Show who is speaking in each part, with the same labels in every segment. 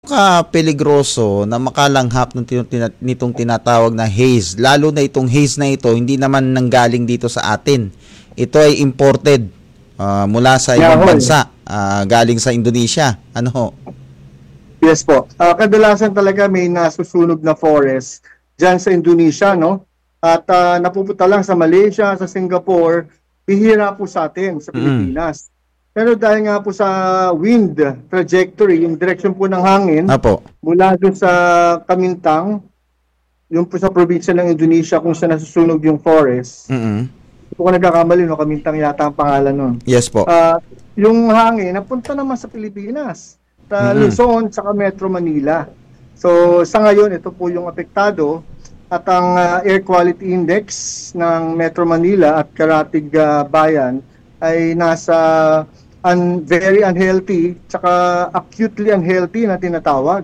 Speaker 1: Ka peligroso na makalanghap nitong tinatawag na haze, lalo na itong haze na ito hindi naman nanggaling dito sa atin. Ito ay imported mula sa ibang bansa, galing sa Indonesia. Ano ho?
Speaker 2: Yes po. Kadalasan talaga may nasusunog na forest dyan sa Indonesia, no? At napupunta lang sa Malaysia, sa Singapore, bihira po sa atin, sa Pilipinas. Pero dahil nga po sa wind trajectory, yung direction po ng hangin, mula doon sa Kamintang, yung po sa probinsya ng Indonesia kung saan nasusunog yung forest. Hindi ko nagkakamali, no? Kamintang yata ang pangalan nun.
Speaker 1: Yes po.
Speaker 2: Yung hangin, napunta naman sa Pilipinas, sa Luzon, saka Metro Manila. So sa ngayon, ito po yung apektado at ang air quality index ng Metro Manila at Karatig Bayan ay nasa very unhealthy tsaka acutely unhealthy na tinatawag.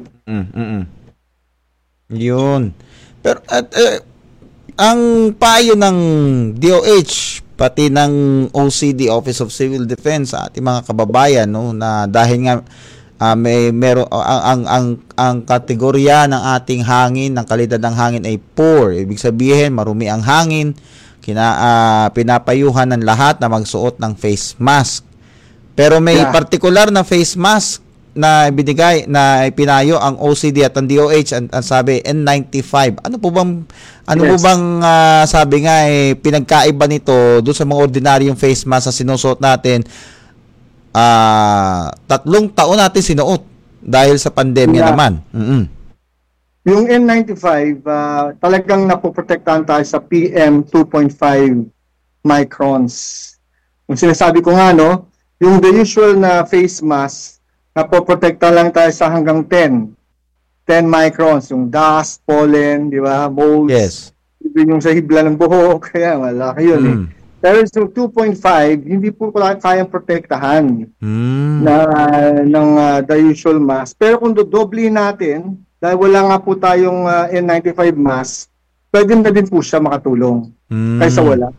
Speaker 1: Yun. Pero ang payo ng DOH pati ng OCD, Office of Civil Defense sa ating mga kababayan, no, na dahil nga ang kategorya ng ating hangin, ng kalidad ng hangin ay poor. Ibig sabihin, marumi ang hangin. Pinapayuhan ng lahat na magsuot ng face mask. Pero may particular na face mask na binigay, na pinayo ang OCD at ang DOH, ang sabi N95. Ano po bang sabi nga pinagkaiba nito doon sa mga ordinaryong face mask na sinusuot natin? 3 taon natin sinuot dahil sa pandemya naman.
Speaker 2: Yung N95, talagang napoprotektahan tayo sa PM 2.5 microns. Yung sinasabi ko nga, no, yung the usual na face mask, napoprotektahan lang tayo sa hanggang 10 microns. Yung dust, pollen, di ba, molds.
Speaker 1: Yes.
Speaker 2: Even yung sa hibla ng buhok, kaya malaki yun eh. Pero yung 2.5, hindi po kayang protektahan ng the usual mask. Pero kung dodoble natin, dahil wala nga po tayong N95 mask, pwede na din po siya makatulong kaysa wala.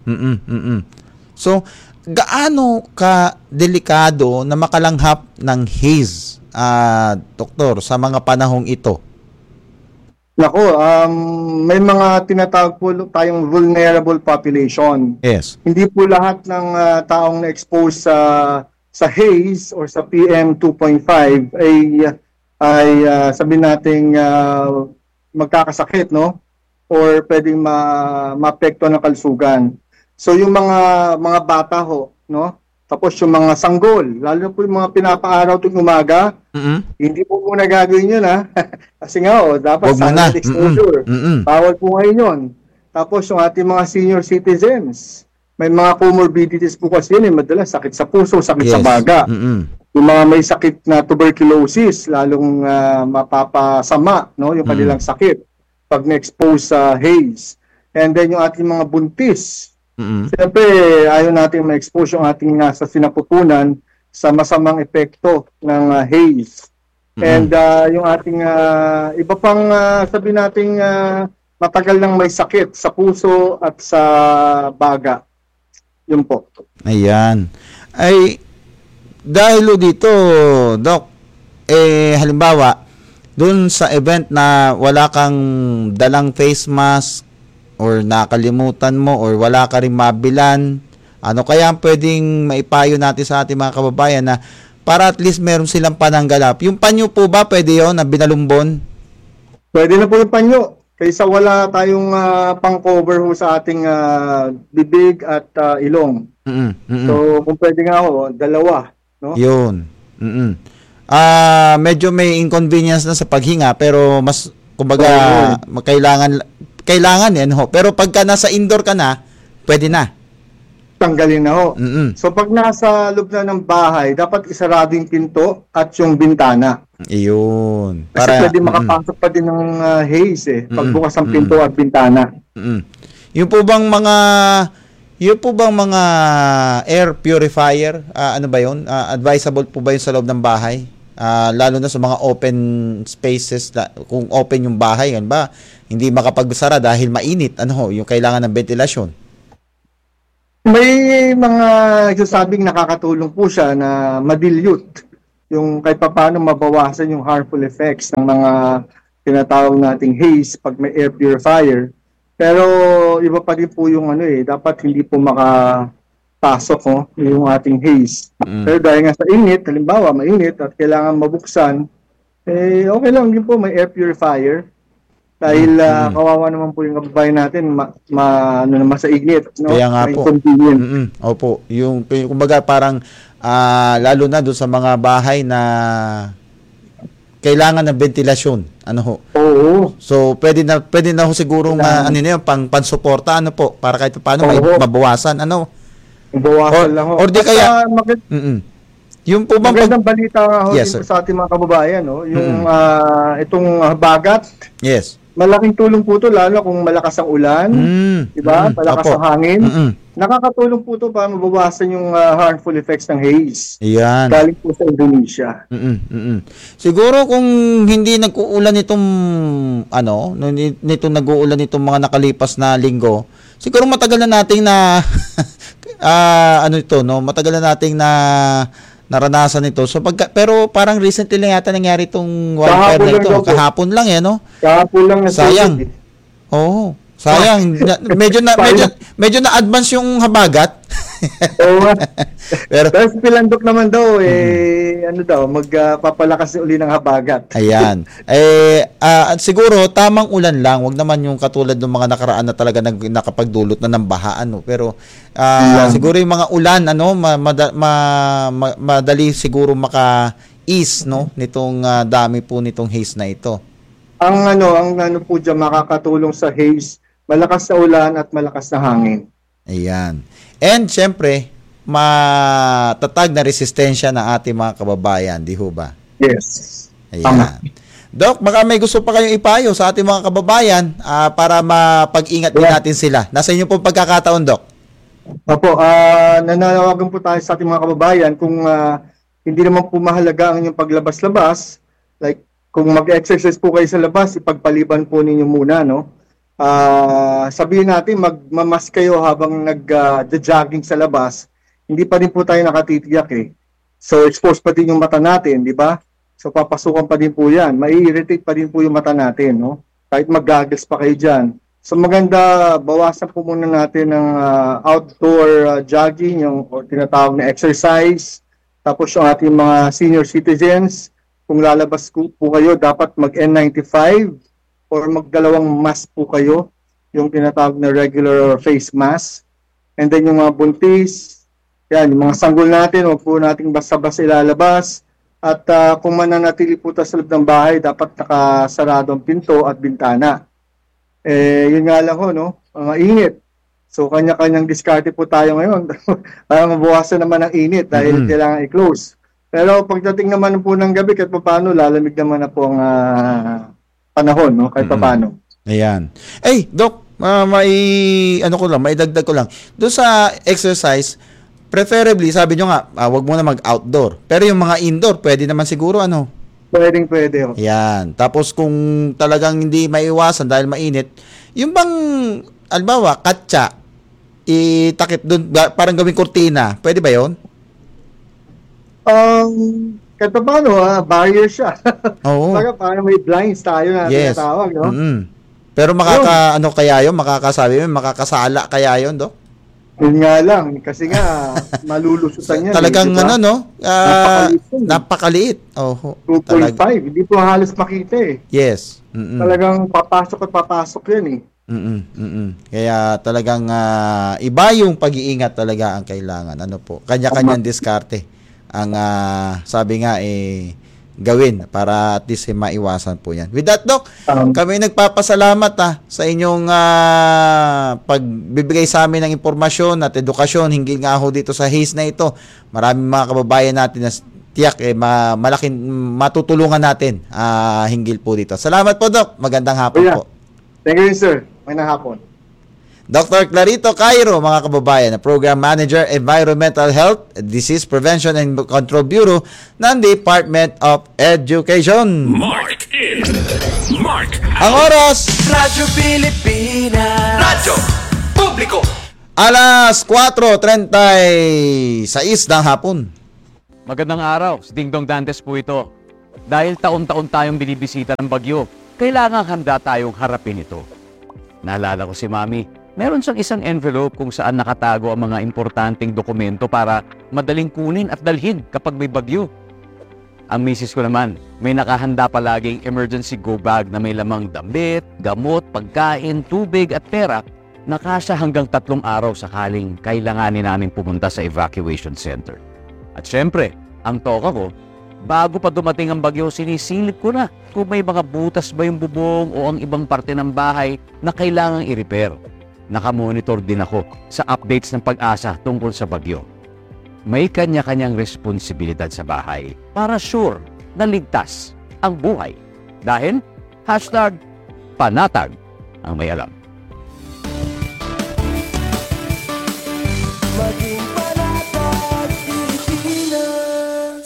Speaker 1: So, gaano ka delikado na makalanghap ng haze, doktor, sa mga panahong ito?
Speaker 2: Nako, may mga tinatawag po tayong vulnerable population.
Speaker 1: Yes.
Speaker 2: Hindi po lahat ng taong na-expose sa haze or sa PM 2.5 ay sabihin nating magkakasakit, no? Or pwedeng maapekto ng kalusugan. So yung mga bata ho, no? Tapos yung mga sanggol, lalo na po yung mga pinapaaraw tuwing umaga, hindi po muna gagawin yun, ha? Kasi nga, dapat silent exposure. Bawal po ngayon yun. Tapos yung ating mga senior citizens, may mga comorbidities po kasi yun, madalas sakit sa puso, sakit sa baga. Yung mga may sakit na tuberculosis, lalong mapapasama, no, yung kanilang sakit pag na-expose sa haze. And then yung ating mga buntis, siyempre ayaw natin ma-expose yung ating nasa sinapupunan sa masamang epekto ng haze. And yung ating iba pang sabi nating matagal nang may sakit sa puso at sa baga. Yun po.
Speaker 1: Ayan. Ay, dahil dito, Doc, halimbawa, dun sa event na wala kang dalang face mask or nakalimutan mo or wala ka rin mabilan, ano kaya ang pwedeng maipayo natin sa ating mga kababayan na para at least meron silang pananggalap? Yung panyo po ba pwede yun na binalumbon?
Speaker 2: Pwede na po yung panyo. Kaysa wala tayong pang-cover ho sa ating bibig at ilong. So, kung pwede nga ho, dalawa. No?
Speaker 1: Yun. Medyo may inconvenience na sa paghinga pero mas, kumbaga, kailangan yan ho. Pero pagka nasa indoor ka na, pwede na.
Speaker 2: Tanggalin na ho. So, pag nasa loob na ng bahay, dapat isarado yung pinto at yung bintana.
Speaker 1: Iyon.
Speaker 2: Kasi pwede makapasok pa din ng haze pagbukas ang pinto at bintana.
Speaker 1: Yung po bang mga air purifier, ano ba yun? Advisable po ba yun sa loob ng bahay? Lalo na sa mga open spaces, kung open yung bahay, yan ba? Hindi makapagsara dahil mainit, yung kailangan ng ventilasyon.
Speaker 2: May mga sabing nakakatulong po siya na madilute yung kahit papaano mabawasan yung harmful effects ng mga tinatawag nating haze pag may air purifier. Pero iba pa din po yung dapat hindi po makapasok yung ating haze. Pero dahil nga sa init, halimbawa mainit at kailangan mabuksan, okay lang din po may air purifier. Dahil kawawa naman po yung kababayan natin naman sa init, no?
Speaker 1: Kaya nga po. Opo, yung kumbaga parang lalo na doon sa mga bahay na kailangan ng ventilasyon,
Speaker 2: Oo.
Speaker 1: So pwede na ho siguro pansuporta para kahit paano may mabawasan
Speaker 2: Mabawasan lang ho.
Speaker 1: Or di kaya yung po bang
Speaker 2: magandang balita nga ho
Speaker 1: Yes,
Speaker 2: dito sa ating mga kababayan, no? Yung itong habagat.
Speaker 1: Yes.
Speaker 2: Malaking tulong po ito lalo kung malakas ang ulan, di ba? Malakas ang hangin. Nakakatulong po ito para mabawasan yung harmful effects ng haze.
Speaker 1: Yan.
Speaker 2: Galing po sa Indonesia.
Speaker 1: Siguro kung hindi nag-uulan nag-uulan itong mga nakalipas na linggo, siguro matagal na nating na matagal na nating na naranasan ito. So pero parang recently lang yata nangyari itong wildfire na ito. Kahapon lang
Speaker 2: Kahapon lang na
Speaker 1: sayang. Oo. Sayang. medyo na advance yung habagat.
Speaker 2: Oo. Pero si Pilandok naman daw magpapalakas uli ng habagat.
Speaker 1: Ayan. Siguro tamang ulan lang, wag naman yung katulad ng mga nakaraan na talaga nakapagdulot na ng baha pero siguro yung mga ulan madali siguro maka-ease nitong dami po nitong haze na ito.
Speaker 2: Ang po diyan makakatulong sa haze, malakas na ulan at malakas na hangin.
Speaker 1: Ayan. And syempre, matatag na resistensya ng ating mga kababayan, di ho ba?
Speaker 2: Yes.
Speaker 1: Ayan. Doc, baka may gusto pa kayong ipayo sa ating mga kababayan para mapag-ingat din natin sila. Nasa inyo po pagkakataon, Doc.
Speaker 2: Opo, nananawagan po tayo sa ating mga kababayan kung hindi naman po mahalaga ang inyong paglabas-labas. Like, kung mag-exercise po kayo sa labas, ipagpaliban po ninyo muna, no? Sabihin natin magmamas kayo habang nag-jogging sa labas, hindi pa rin po tayo nakatitiyak So exposed pa din yung mata natin, di ba? So papasukan pa din po yan. Mai-irritate pa din po yung mata natin, no? Kahit mag-goggles pa kayo dyan. So maganda, bawasan po muna natin ng outdoor jogging, yung tinatawag na exercise. Tapos yung ating mga senior citizens, kung lalabas po kayo, dapat mag-N95 or magdalawang mask po kayo, yung tinatawag na regular face mask. And then yung mga buntis, yan, yung mga sanggol natin, huwag po nating basta-basta ilalabas. At kung mananatili po tayo sa loob ng bahay, dapat nakasarado ang pinto at bintana. Yun nga lang mga init. So kanya-kanyang diskarte po tayo ngayon para mabawasan naman ang init dahil kailangan i-close. Pero pagdating naman po ng gabi, kahit paano, lalamig naman na po ang panahon, kahit paano.
Speaker 1: Ayan. Doc, maidagdag ko lang. Doon sa exercise, preferably, sabi nyo nga, wag mo na mag-outdoor. Pero yung mga indoor, pwede naman siguro,
Speaker 2: Pwede.
Speaker 1: Yan. Tapos kung talagang hindi maiwasan dahil mainit, yung bang, albawa, katsa, itakip doon, parang gawing kurtina, pwede ba yun?
Speaker 2: Kahit paano, barrier siya.
Speaker 1: Oo.
Speaker 2: Parang may blinds tayo na tinatawag, no?
Speaker 1: Pero makakasabi mo, makakasala kaya yun, Dok?
Speaker 2: Yun nga lang, kasi nga, malulusutan yan.
Speaker 1: Talagang
Speaker 2: diba?
Speaker 1: Napakaliit.
Speaker 2: 2.5, hindi po halos makita
Speaker 1: Yes.
Speaker 2: Talagang papasok yan
Speaker 1: Kaya talagang iba yung pag-iingat talaga ang kailangan. Kanya-kanyang diskarte ang sabi nga gawin para at least maiwasan po yan. With that, Doc, kami nagpapasalamat sa inyong pagbibigay sa amin ng impormasyon at edukasyon hinggil nga ho dito sa haze na ito. Maraming mga kababayan natin na tiyak malaking matutulungan natin hinggil po dito. Salamat po, Doc. Magandang hapon po.
Speaker 2: Thank you, sir. Magandang hapon.
Speaker 1: Dr. Clarito Cairo, mga kababayan, na Program Manager, Environmental Health, Disease Prevention and Control Bureau ng Department of Education.
Speaker 3: Mark in. Mark out.
Speaker 1: Ang oras,
Speaker 3: Radyo Pilipinas. Radyo Publiko.
Speaker 1: alas 4:36 ng hapon.
Speaker 4: Magandang araw, si Ding Dong Dantes po ito. Dahil taon-taon tayong binibisita ng bagyo, kailangan handa tayong harapin ito. Naalala ko si Mami, meron siyang isang envelope kung saan nakatago ang mga importanteng dokumento para madaling kunin at dalhin kapag may bagyo. Ang misis ko naman, may nakahanda palaging emergency go bag na may lamang damit, gamot, pagkain, tubig at pera na kasya hanggang 3 araw sakaling kailanganin namin pumunta sa evacuation center. At syempre, ang toka ko, bago pa dumating ang bagyo, sinisilip ko na kung may mga butas ba yung bubong o ang ibang parte ng bahay na kailangang i-repair. Nakamonitor din ako sa updates ng Pag-asa tungkol sa bagyo. May kanya-kanyang responsibilidad sa bahay para sure na ligtas ang buhay. Dahil #panatag ang may alam.
Speaker 3: Maging panatag Pilipinas.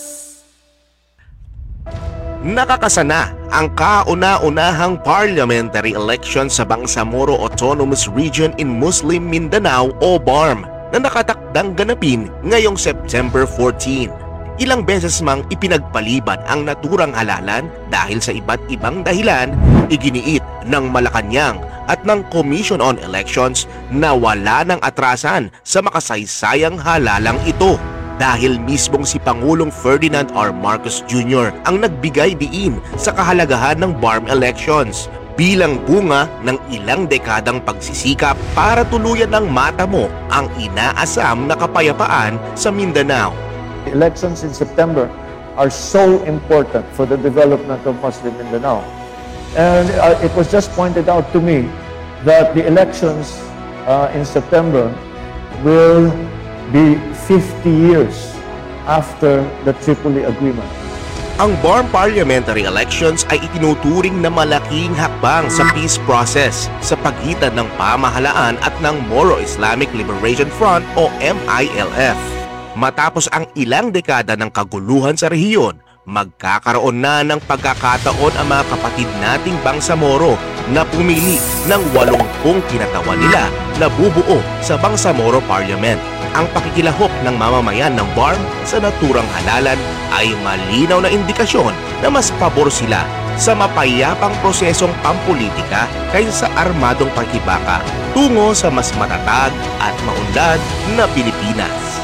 Speaker 5: Nakakasana ang kauna-unahang parliamentary election sa Bangsamoro Autonomous Region in Muslim Mindanao o BARM na nakatakdang ganapin ngayong September 14. Ilang beses mang ipinagpaliban ang naturang halalan dahil sa iba't ibang dahilan, iginiit ng Malacanang at ng Commission on Elections na wala ng atrasan sa makasaysayang halalang ito. Dahil mismong si Pangulong Ferdinand R. Marcos Jr. ang nagbigay diin sa kahalagahan ng BARM elections bilang bunga ng ilang dekadang pagsisikap para tuluyan ng matamo ang inaasam na kapayapaan sa Mindanao.
Speaker 6: The elections in September are so important for the development of Muslim Mindanao. And it was just pointed out to me that the elections in September will be 50 years after the Tripoli Agreement.
Speaker 5: Ang BARM parliamentary elections ay itinuturing na malaking hakbang sa peace process sa pagitan ng pamahalaan at ng Moro Islamic Liberation Front o MILF. Matapos ang ilang dekada ng kaguluhan sa rehiyon, magkakaroon na ng pagkakataon ang mga kapatid nating Bangsamoro na pumili ng 80 kinatawan nila na bubuo sa Bangsamoro Parliament. Ang pakikilahok ng mamamayan ng BARM sa naturang halalan ay malinaw na indikasyon na mas pabor sila sa mapayapang prosesong pampolitika kaysa sa armadong pakibaka tungo sa mas matatag at maunlad na Pilipinas.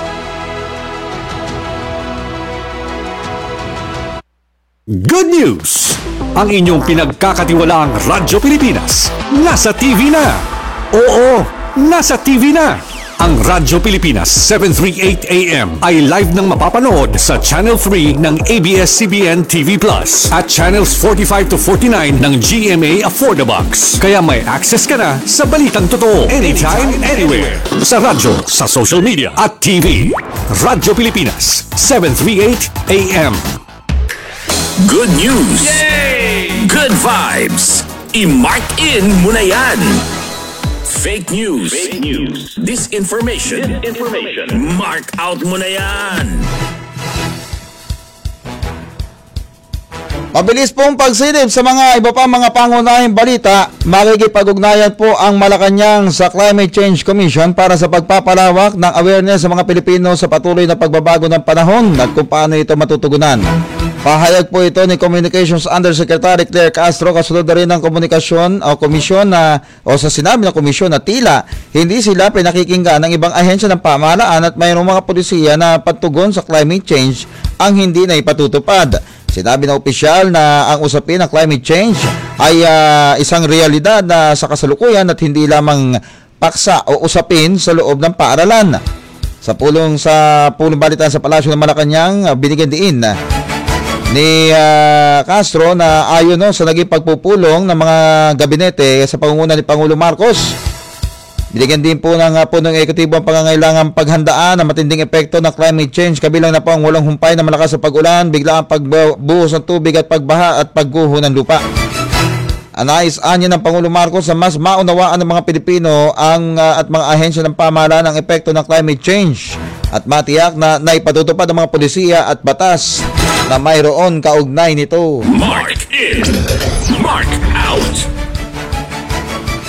Speaker 7: Good news! Ang inyong pinagkakatiwalaang Radyo Pilipinas nasa TV na! Oo, nasa TV na! Ang Radyo Pilipinas 738 AM ay live nang mapapanood sa Channel 3 ng ABS-CBN TV Plus at Channels 45 to 49 ng GMA Affordabox. Kaya may access ka na sa balitang totoo anytime, anywhere. Sa radyo, sa social media at TV. Radyo Pilipinas 738 AM.
Speaker 3: Good news! Yay! Good vibes! I-mark in mo na yan! Fake news. Disinformation. Mark out mo na yan!
Speaker 1: Mabilis pong pagsilip sa mga iba pa mga pangunahing balita, makikipag-ugnayan po ang Malacanang sa Climate Change Commission para sa pagpapalawak ng awareness sa mga Pilipino sa patuloy na pagbabago ng panahon at kung paano ito matutugunan. Pahayag po ito ni Communications Undersecretary Claire Castro kasunod na rin ng komisyon sa sinabi ng komisyon na tila hindi sila pinakikinggan ng ibang ahensya ng pamahalaan at mayroong mga polisiya na patugon sa climate change ang hindi na ipatutupad. Sinabi ng opisyal na ang usapin ng climate change ay isang realidad na sa kasalukuyan at hindi lamang paksa o usapin sa loob ng paaralan. Sa pulong balitan sa Palasyo ng Malacanang, binigyan din ni Castro na ayon sa naging pagpupulong ng mga gabinete sa pangunguna ni Pangulo Marcos. Binigyan din po ng punong ekutibo ang pangangailangang paghandaan ng matinding epekto ng climate change kabilang na po ang walang humpay na malakas sa pag-ulan, biglaang pagbuhos ng tubig at pagbaha at pagguho ng lupa. Anais-anya ng Pangulo Marcos na mas maunawaan ng mga Pilipino at mga ahensya ng pamahalaan ang epekto ng climate change at matiyak na naipatutupad ng mga polisiya at batas na mayroon kaugnay nito.
Speaker 3: Mark in, mark out.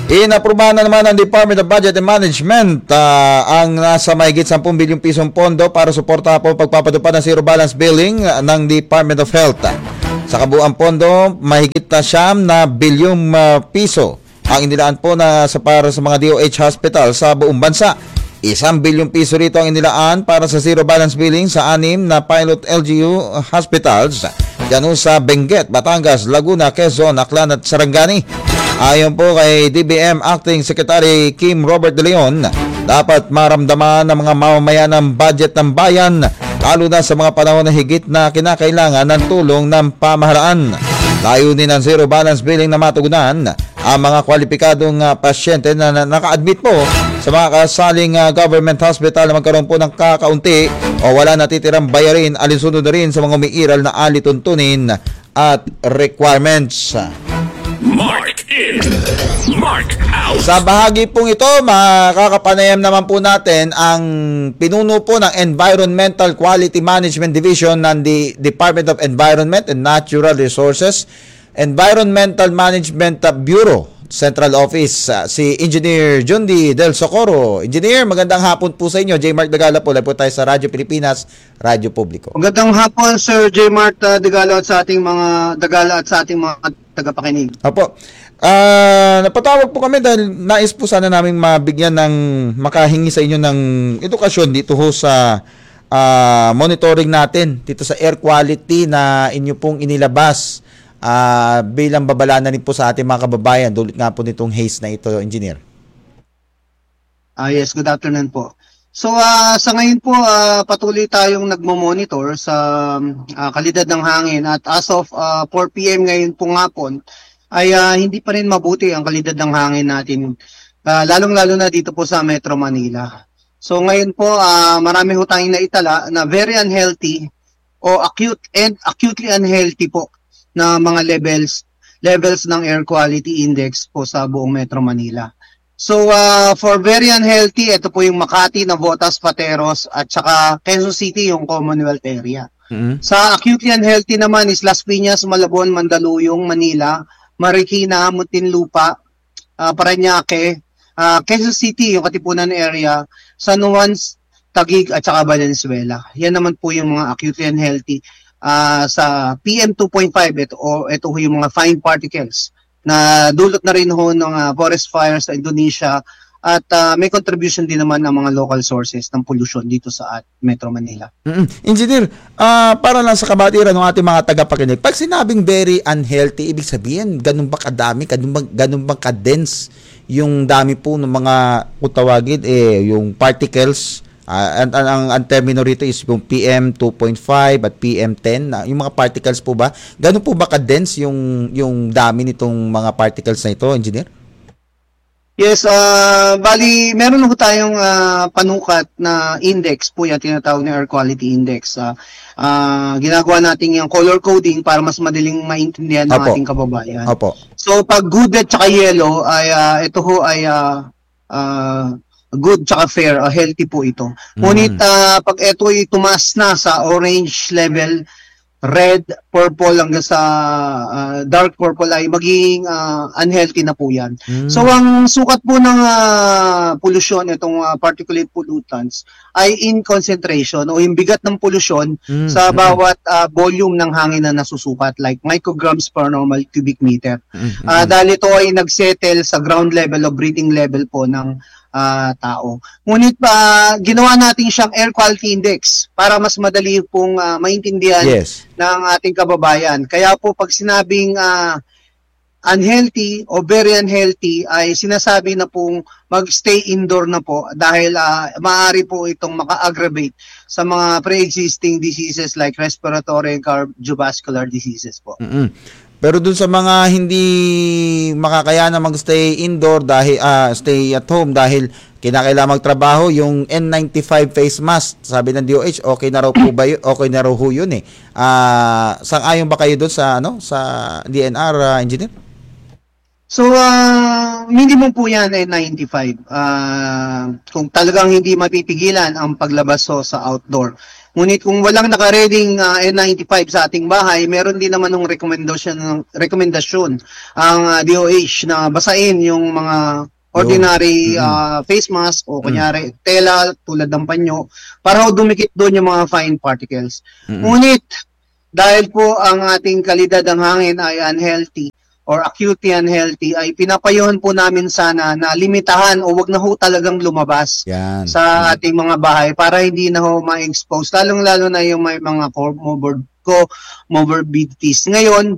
Speaker 1: Inaprubahan na naman ng Department of Budget and Management ang nasa mahigit 10 bilyong pisong pondo para suporta po pagpapatupad ng zero balance billing ng Department of Health. Sa kabuuang pondo, mahigit na 9 bilyong piso ang inilaan po para sa mga DOH hospital sa buong bansa. 1 bilyong piso rito ang inilaan para sa zero balance billing sa 6 na pilot LGU hospitals dyan sa Benguet, Batangas, Laguna, Quezon, Aklan at Sarangani. Ayon po kay DBM Acting Secretary Kim Robert De Leon, dapat maramdaman ng mga mamamayan ng budget ng bayan, lalo na sa mga panahon na higit na kinakailangan ng tulong ng pamahalaan. Layunin ng zero balance billing na matugunan ang mga kwalipikadong pasyente na naka-admit po sa mga kasaling government hospital na magkaroon po ng kakaunti o wala natitirang bayarin, alinsunod na rin sa mga umiiral na alituntunin at requirements.
Speaker 3: Mark in, Mark out.
Speaker 1: Sa bahagi pong ito, makakapanayam naman po natin ang pinuno po ng Environmental Quality Management Division ng Department of Environment and Natural Resources, Environmental Management Bureau, Central Office, si Engineer Jundi Del Socorro. Engineer, magandang hapon po sa inyo. J. Mark Dagala po, live po tayo sa Radyo Pilipinas, Radyo Publiko.
Speaker 8: Magandang hapon, Sir J. Mark Dagala at sa ating mga tagapakinig.
Speaker 1: Opo. Napatawag po kami dahil nais po sana namin mabigyan ng makahingi sa inyo ng edukasyon dito ho sa monitoring natin dito sa air quality na inyo pong inilabas bilang babala na rin po sa ating mga kababayan dulot nga po nitong haze na ito, Engineer.
Speaker 8: Yes, good afternoon po. So sa ngayon po patuloy tayong nagmo-monitor sa kalidad ng hangin at as of 4 PM ngayon po hapon ay hindi pa rin mabuti ang kalidad ng hangin natin, lalong-lalo na dito po sa Metro Manila. So ngayon po marami ho tayong naitala na very unhealthy o acutely unhealthy po na mga levels ng air quality index po sa buong Metro Manila. So for very unhealthy, ito po yung Makati, Navotas, Pateros at saka Quezon City, yung Commonwealth area.
Speaker 1: Mm-hmm.
Speaker 8: Sa acutely unhealthy naman is Las Piñas, Malabon, Mandaluyong, Manila, Marikina, Muntinlupa, Parañaque, Quezon City, yung Katipunan area, San Juan, Taguig at saka Valenzuela. Yan naman po yung mga acutely unhealthy sa PM2.5. Ito yung mga fine particles na dulot na rin ho ng forest fires sa Indonesia at may contribution din naman ng mga local sources ng pollution dito sa Metro Manila.
Speaker 1: Engineer, para lang sa kabatiran ng ating mga tagapakinig, pag sinabing very unhealthy, ibig sabihin, ganun ba kadami, ganun ba kadense yung dami po ng mga kutawagin, yung particles, ang termino rito is yung PM2.5 at PM10, yung mga particles po ba? Ganun po ba ka-dense yung dami nitong mga particles na ito, Engineer?
Speaker 8: Yes, bali meron ho tayong panukat na index po, yung tinatawag na air quality index. Ginagawa natin yung color coding para mas madaling maintindihan ng ating kababayan.
Speaker 1: Opo.
Speaker 8: So pag good at saka yellow ay ito ho ay good tsaka fair, healthy po ito. Ngunit pag ito ay tumaas na sa orange level, red, purple hanggang sa dark purple ay magiging unhealthy na po yan. So ang sukat po ng pollution, itong particulate pollutants, ay in concentration o yung bigat ng pollution sa bawat volume ng hangin na nasusukat, like micrograms per normal cubic meter. Dahil ito ay nagsettle sa ground level o breathing level po ng tao. Ngunit ginawa natin siyang air quality index para mas madali pong maintindihan ng ating kababayan. Kaya po pag sinabing unhealthy o very unhealthy ay sinasabi na pong mag-stay indoor na po dahil maaari po itong maka-aggravate sa mga pre-existing diseases like respiratory and cardiovascular diseases po.
Speaker 1: Pero dun sa mga hindi makakayana mag-stay indoor dahil stay at home dahil kinakailangan magtrabaho, yung N95 face mask, sabi ng DOH, okay na raw po ba yun? Okay na raw ho yun eh. Sang-ayon ba kayo dun sa sa DNR, Engineer?
Speaker 8: So, minimum po yan ay 95. Kung talagang hindi mapipigilan ang paglabas sa outdoor. Ngunit kung walang nakareding N95 sa ating bahay, meron din naman ng rekomendasyon ang DOH na basain yung mga ordinary face mask o kunyari tela tulad ng panyo para dumikit doon yung mga fine particles. Ngunit dahil po ang ating kalidad ng hangin ay unhealthy or acutely unhealthy, ay pinapayuhan po namin sana na limitahan o wag na ho talagang lumabas sa ating mga bahay para hindi na ho ma-expose, lalong-lalo na yung may mga comorbidities. Ngayon,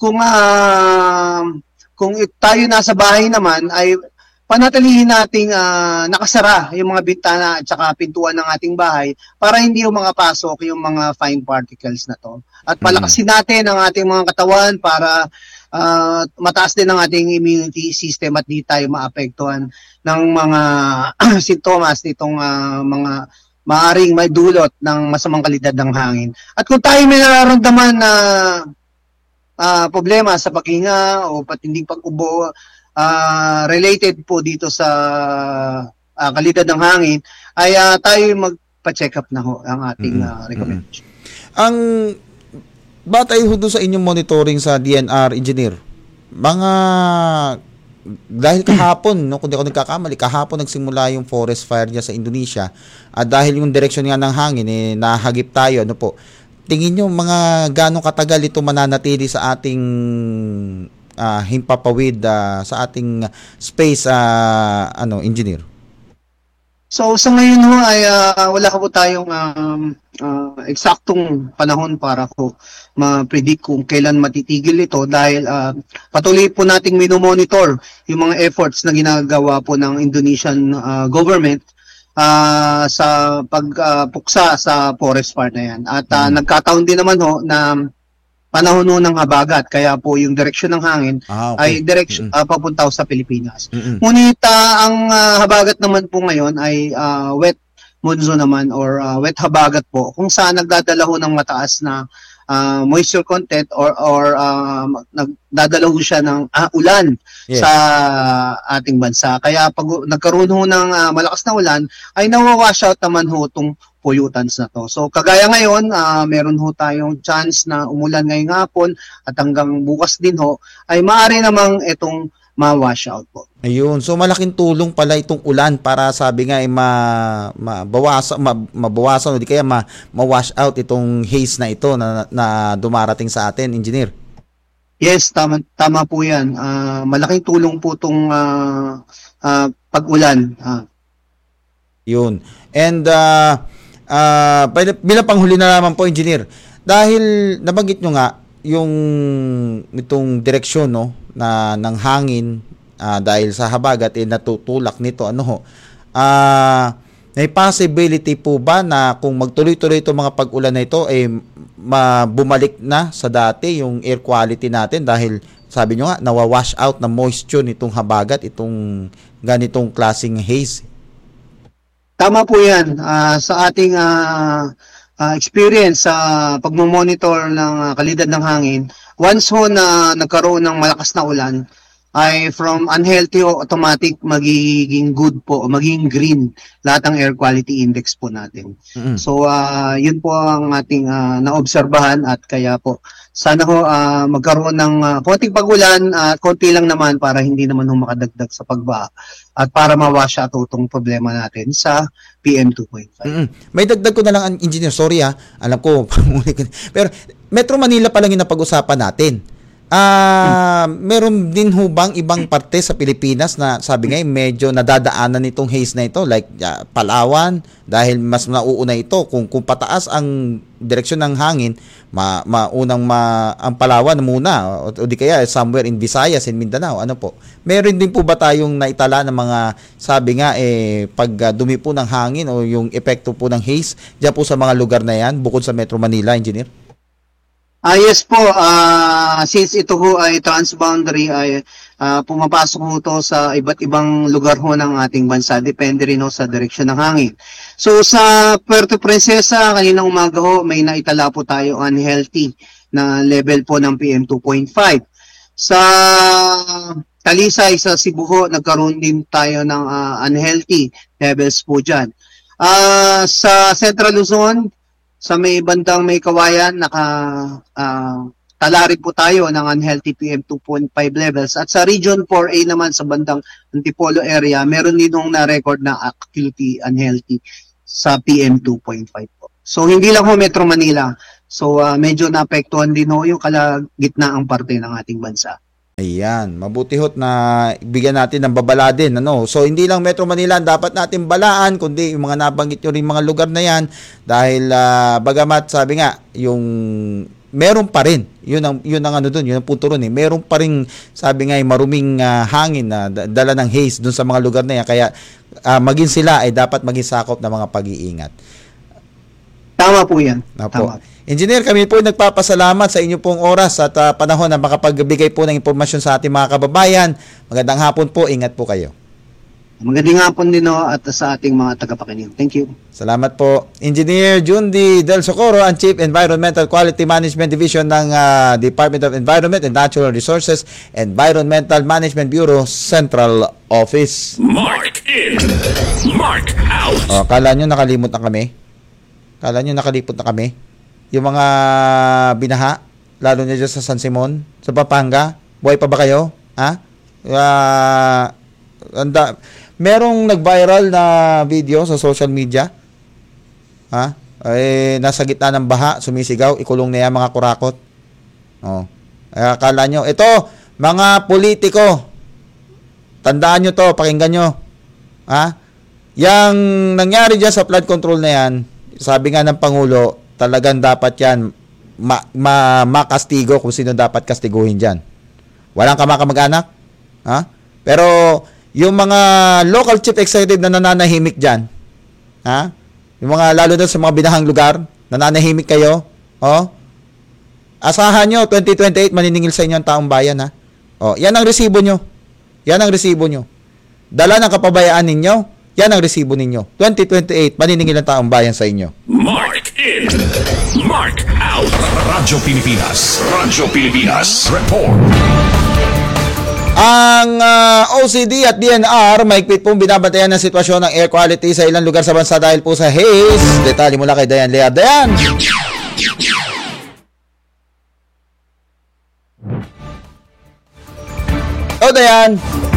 Speaker 8: kung tayo nasa bahay naman, ay panatilihin nating nakasara yung mga bintana at saka pintuan ng ating bahay para hindi yung mga pasok yung mga fine particles na to. At palakasin natin ang ating mga katawan para mataas din ang ating immunity system at di tayo maapektuhan ng mga sintomas nitong mga maaring may dulot ng masamang kalidad ng hangin. At kung tayo may nararamdaman na problema sa paghinga o patinding pag-ubo related po dito sa kalidad ng hangin, ay tayo magpa-check up na ho ang ating recommendation.
Speaker 1: Ang batay ho doon sa inyong monitoring sa DNR, engineer, dahil kahapon, no, kung di ako nagkakamali, kahapon nagsimula yung forest fire niya sa Indonesia, at dahil yung direksyon nga ng hangin, nahagip tayo, ano po, tingin nyo mga gano'ng katagal ito mananatili sa ating himpapawid, sa ating space, engineer?
Speaker 8: So sa ngayon ho ay wala ka po tayong eksaktong panahon para ko ma-predict kung kailan matitigil ito dahil patuloy po nating minomonitor yung mga efforts na ginagawa po ng Indonesian government sa pagpuksa sa forest fire na yan. At nagkataon din naman ho na panahon ng habagat, kaya po yung direksyon ng hangin ay papunta sa Pilipinas. Ngunit ang habagat naman po ngayon ay wet monsoon naman or wet habagat po, kung saan nagdadala ho ng mataas na moisture content or nagdadala ho siya ng ulan sa ating bansa. Kaya pag nagkaroon ho ng malakas na ulan, ay nawawash out naman ho itong pollutants na to. So kagaya ngayon, meron ho tayong chance na umulan ngayong hapon at hanggang bukas din ho, ay maaari namang itong ma-wash out po.
Speaker 1: Ayun. So malaking tulong pala itong ulan para sabi nga ay mabawasan o di kaya ma-wash out itong haze na ito na dumarating sa atin, engineer.
Speaker 8: Yes, tama po yan. Malaking tulong po itong pag-ulan.
Speaker 1: Yun. And bilang panghuli na naman po, engineer, dahil nabanggit nyo nga yung itong direksyon, no, ng hangin dahil sa habagat natutulak nito, may possibility po ba na kung magtuloy-tuloy itong mga pag-ulan na ito bumalik na sa dati yung air quality natin dahil sabi nyo nga nawawash out na moisture nitong habagat, itong ganitong klaseng haze?
Speaker 8: Tama po yan. Sa ating experience sa pagmamonitor ng kalidad ng hangin, once ho na nagkaroon ng malakas na ulan, ay from unhealthy o automatic magiging good po, magiging green lahat ng air quality index po natin. So yun po ang ating naobserbahan at kaya po sana ho magkaroon ng konting pag-ulan at konti lang naman para hindi naman ho makadagdag sa pagbaha at para ma-wash out itong problema natin sa PM2.5.
Speaker 1: May dagdag ko na lang, engineer, sorry alam ko pero Metro Manila pa lang yung napag-usapan natin. Meron din ho bang ibang parte sa Pilipinas na sabi nga medyo nadadaanan nitong haze na ito, like Palawan, dahil mas nauuna ito kung pataas ang direksyon ng hangin, ang Palawan muna o di kaya somewhere in Visayas and Mindanao, ano po? Meron din po ba tayong naitala ng mga sabi nga pag dumi po ng hangin o yung epekto po ng haze diyan po sa mga lugar na yan bukod sa Metro Manila, engineer?
Speaker 8: Yes po, since ito ho ay transboundary, ay pumapasok ho ito sa iba't ibang lugar ho ng ating bansa, depende rin ho sa direksyon ng hangin. So sa Puerto Princesa, kaninang umaga ho, may naitala po tayo unhealthy na level po ng PM2.5. Sa Talisay sa Cebu ho, nagkaroon din tayo ng unhealthy levels po dyan. Sa Central Luzon, sa may bandang may kawayan, tala rin po tayo ng unhealthy PM 2.5 levels. At sa Region 4A naman sa bandang Antipolo area, meron din nung na-record na activity unhealthy sa PM 2.5 po. So hindi lang ho Metro Manila. So medyo naapektuhan din ho yung kalagitnaang parte ng ating bansa.
Speaker 1: Ayan, mabuti hot na bigyan natin ng babala din, ano. So hindi lang Metro Manila ang dapat natin balaan, kundi yung mga nabanggit nyo rin mga lugar na yan, dahil bagamat sabi nga, yung meron pa rin, yun ang ano doon, yun ang punto ron eh. Meron pa rin, sabi nga, maruming hangin na dala ng haze doon sa mga lugar na yan, kaya maging sila ay dapat maging sakop ng mga pag-iingat.
Speaker 8: Tama po yan.
Speaker 1: Tama.
Speaker 8: Tama.
Speaker 1: Engineer, kami po nagpapasalamat sa inyo pong oras at panahon na makapagbigay po ng impormasyon sa ating mga kababayan. Magandang hapon po, ingat po kayo.
Speaker 8: Magandang hapon din ho at sa ating mga tagapakinig. Thank you.
Speaker 1: Salamat po. Engineer Jundi Del Socorro, ang Chief Environmental Quality Management Division ng Department of Environment and Natural Resources, Environmental Management Bureau, Central Office.
Speaker 3: Mark in, Mark out.
Speaker 1: Kala nyo nakalimot na kami? Kala nyo nakalipot na kami? Yung mga binaha, lalo na dyan sa San Simon, sa Pampanga, buhay pa ba kayo? Ha? Merong nag-viral na video sa social media. Ha? Nasa gitna ng baha, sumisigaw, ikulong na yan mga kurakot. Akala nyo, ito, mga politiko, tandaan nyo to, pakinggan nyo. Ha? Yang nangyari dyan sa flood control na yan, sabi nga ng Pangulo, talagang dapat yan makastigo kung sino dapat kastiguhin dyan. Walang kamag-anak. Ha? Pero yung mga local chief executive na nananahimik dyan, ha? Yung mga lalo na sa mga binahang lugar, nananahimik kayo, asahan nyo, 2028 maniningil sa inyo ang taong bayan, ha? Yan ang resibo nyo. Yan ang resibo nyo. Dala ng kapabayaan ninyo, yan ang resibo ninyo. 2028, maniningil ang taong bayan sa inyo.
Speaker 3: Mark in, Mark out.
Speaker 7: Radyo Pilipinas. Radyo Pilipinas. Report.
Speaker 1: Ang OCD at DNR mahigpit pong binabantayan ng sitwasyon ng air quality sa ilang lugar sa bansa dahil po sa haze. Detalye mula kay Dayan Lear. Dayan! Dayan!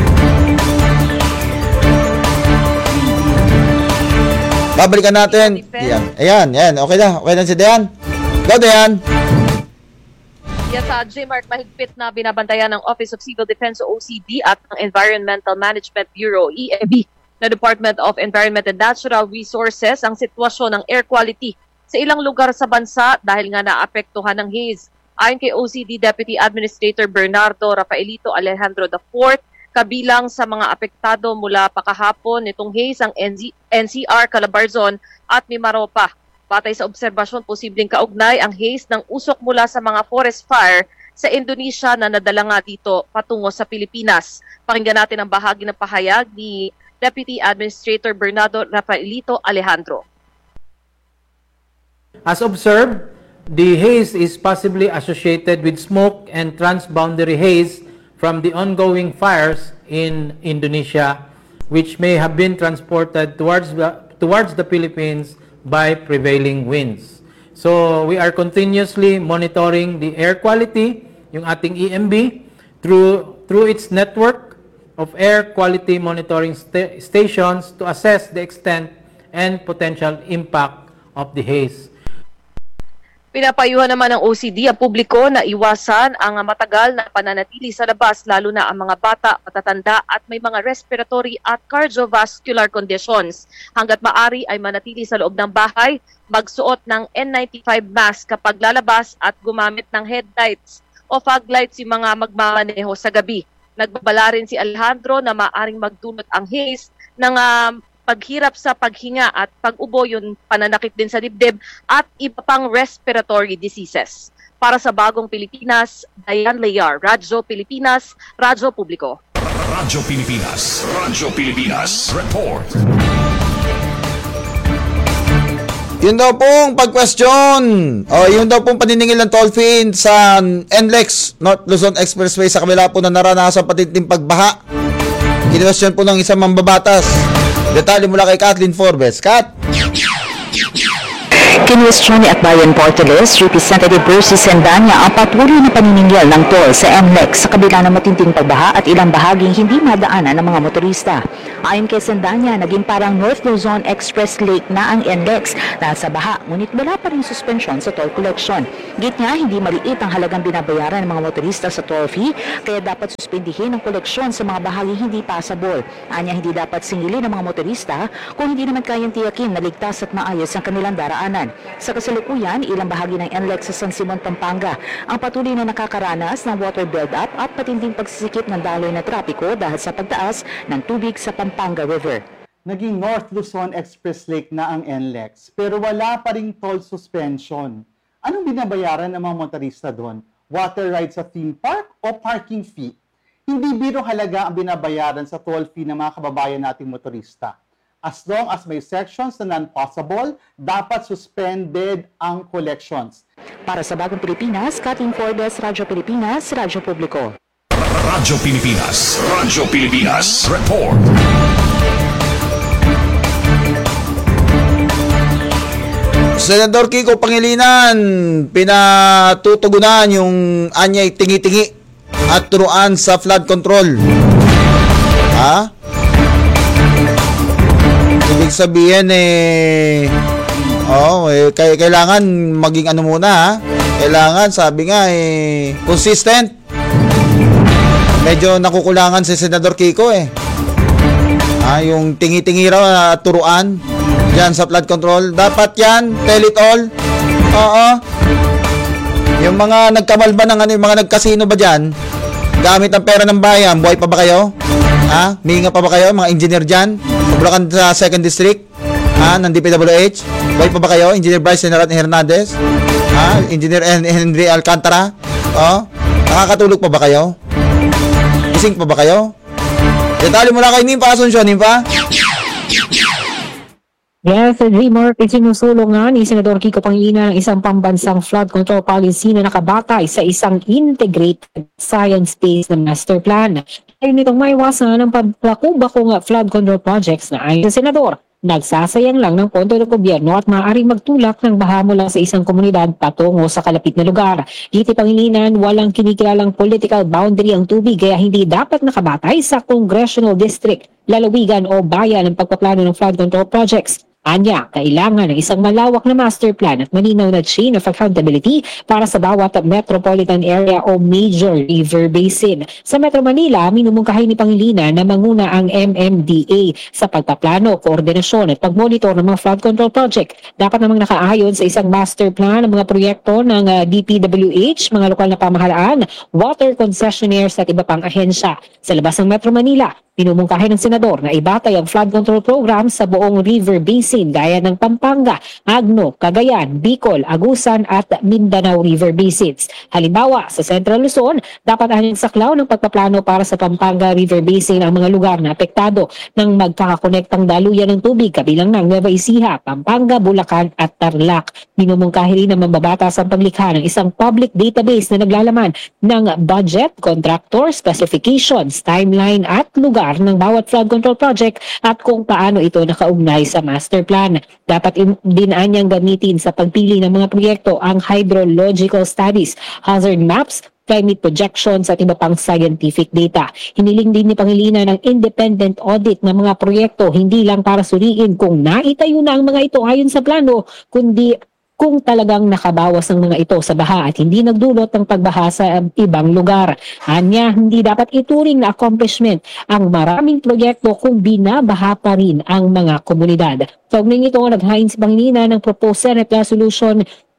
Speaker 1: Babalikan natin. Ayan. Okay na si Dayan. Go, Dayan!
Speaker 9: Yes, J-Mark, mahigpit na binabantayan ng Office of Civil Defense o OCD at ng Environmental Management Bureau, EMB, na Department of Environment and Natural Resources ang sitwasyon ng air quality sa ilang lugar sa bansa dahil nga naapektuhan ng haze. Ayon kay OCD Deputy Administrator Bernardo Rafaelito Alejandro IV, kabilang sa mga apektado mula pa kahapon nitong haze ang NCR, Calabarzon at Mimaropa. Batay sa obserbasyon, posibleng kaugnay ang haze ng usok mula sa mga forest fire sa Indonesia na nadala nga dito patungo sa Pilipinas. Pakinggan natin ang bahagi ng pahayag ni Deputy Administrator Bernardo Rafaelito Alejandro.
Speaker 10: As observed, the haze is possibly associated with smoke and transboundary haze from the ongoing fires in Indonesia, which may have been transported towards the Philippines by prevailing winds. So we are continuously monitoring the air quality, yung ating EMB, through its network of air quality monitoring stations to assess the extent and potential impact of the haze.
Speaker 9: Pinapayuhan naman ng OCD ang publiko na iwasan ang matagal na pananatili sa labas, lalo na ang mga bata, matatanda at may mga respiratory at cardiovascular conditions. Hanggat maaari ay manatili sa loob ng bahay, magsuot ng N95 mask kapag lalabas at gumamit ng headlights o fog lights yung mga magmamaneho sa gabi. Nagbabala rin si Alejandro na maaring magdulot ang haze ng paghirap sa paghinga at pag-ubo, yung pananakit din sa dibdib at iba pang respiratory diseases. Para sa Bagong Pilipinas, Dayan Lear, Radyo Pilipinas, Radyo Publiko.
Speaker 7: Radyo Pilipinas. Radyo Pilipinas. Report.
Speaker 1: Yun daw pong pag-question. Yun daw pong paniningil ng toll fee sa NLEX, North Luzon Expressway sa kabila po na naranasan patinding pagbaha. Kinwestiyon po ng isang mambabatas. Detalye mula kay Kathleen Forbes. Kat!
Speaker 11: Kinwestiyon ni Akbayan Party List Representative Bruce Sendanya ang patuloy na paniningil ng toll sa NLEX sa kabila ng matinding pagbaha at ilang bahaging hindi madaanan ng mga motorista. Ayon kay Sendanya, naging parang North Luzon Express Lake na ang NLEX dahil sa baha, ngunit wala pa rin suspension sa toll collection. Git niya, hindi maliit ang halagang binabayaran ng mga motorista sa toll fee, kaya dapat suspendihin ang koleksyon sa mga bahaging hindi passable. Anya, hindi dapat singilin ng mga motorista kung hindi naman kayang tiyakin na ligtas at maayos ang kanilang daraanan. Sa kasalukuyan, ilang bahagi ng NLEX sa San Simon, Pampanga ang patuloy na nakakaranas ng water build-up at patinding pagsisikip ng daloy na trapiko dahil sa pagtaas ng tubig sa Pampanga River.
Speaker 12: Naging North Luzon Express Lake na ang NLEX pero wala pa ring toll suspension. Anong binabayaran ng mga motorista doon? Water ride sa theme park o parking fee? Hindi biro halaga ang binabayaran sa toll fee ng mga kababayan nating motorista. As long as may sections na non-possible, dapat suspended ang collections.
Speaker 11: Para sa Bagong Pilipinas, Kathleen Forbes, Radyo Pilipinas, Radyo Publiko.
Speaker 7: Radyo Pilipinas. Radyo Pilipinas. Report.
Speaker 1: Senador Kiko Pangilinan, pinatutugunan yung anyay tingi-tingi at turuan sa flood control. Ha? Ibig sabihin kailangan maging ano muna ha. Kailangan, sabi nga consistent. Medyo nakukulangan si Senador Kiko yung tingi-tingi raw turuan diyan sa flood control. Dapat yan, tell it all. Oo. Yung mga nagkamalba ng yung mga nagkasino ba diyan? Gamit ang pera ng bayan, buhay pa ba kayo? Ha? Minga pa ba kayo, mga engineer diyan? Bulacan sa 2nd District, ng DPWH. Buhay pa ba kayo? Engineer Bryce Hernandez, Engineer Henry Alcantara. Nakakatulog pa ba kayo? Gising pa ba kayo? Detalye mula kay Nimpa Asuncion. Nimpa?
Speaker 13: Yes, Dreamer, isinusulong nga ni Senador Kiko Pangilinan ng isang pambansang flood control policy na nakabatay sa isang integrated science-based na master plan. Ayun nitong maiwasan ng pagpakubakong flood control projects na ayon sa Senador, nagsasayang lang ng pondo ng gobyerno at maaaring magtulak ng baha mula sa isang komunidad patungo sa kalapit na lugar. Dito Pangilinan, walang kinikilalang political boundary ang tubig kaya hindi dapat nakabatay sa congressional district, lalawigan o bayan ng pagpaplano ng flood control projects. Anya, kailangan ng isang malawak na master plan at malinaw na chain of accountability para sa bawat metropolitan area o major river basin. Sa Metro Manila, minumungkahi ni Pangilinan na manguna ang MMDA sa pagpaplano, koordinasyon at pagmonitor ng mga flood control project. Dapat namang nakaayon sa isang master plan ng mga proyekto ng DPWH, mga lokal na pamahalaan, water concessionaires at iba pang ahensya. Sa labas ng Metro Manila, minumungkahi ng Senador na ibatay ang flood control program sa buong river basin gaya ng Pampanga, Agno, Cagayan, Bicol, Agusan at Mindanao River Basins. Halimbawa, sa Central Luzon, dapat aning saklaw ng pagpaplano para sa Pampanga River Basin ang mga lugar na apektado ng magkakakonektang daluyan ng tubig kabilang ng Nueva Ecija, Pampanga, Bulacan at Tarlac. Minumungkahi rin na mababatas ang paglikha ng isang public database na naglalaman ng budget, contractor, specifications, timeline at lugar ng bawat flood control project at kung paano ito nakaugnay sa master plan. Dapat din anyang gamitin sa pagpili ng mga proyekto ang hydrological studies, hazard maps, climate projections at iba pang scientific data. Hiniling din ni Pangilinan ng independent audit ng mga proyekto hindi lang para suriin kung naitayo na ang mga ito ayon sa plano, kundi kung talagang nakabawas ang mga ito sa baha at hindi nagdulot ng pagbaha sa ibang lugar. Anya, hindi dapat ituring na accomplishment ang maraming proyekto kung binabaha pa rin ang mga komunidad. Kaugnay nito, naghain si Pangilinan ng proposed Senate Resolution